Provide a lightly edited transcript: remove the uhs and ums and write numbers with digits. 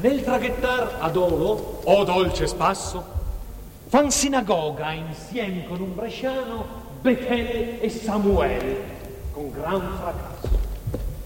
Nel traghettar ad oro, o dolce spasso, fan sinagoga insieme con un bresciano, Bethele e Samuele, con gran fracasso.